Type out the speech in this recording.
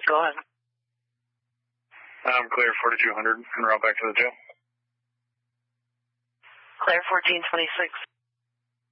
Go ahead. I'm clear 4200 en route back to the jail. Clear 1426.